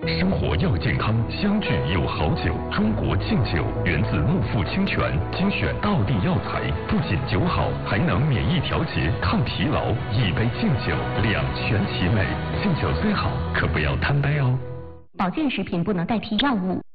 生活要健康，相聚有好酒。中国劲酒源自木富清泉，精选道地药材，不仅酒好，还能免疫调节、抗疲劳。一杯劲酒，两全其美。劲酒虽好，可不要贪杯哦。 保健食品不能代替药物。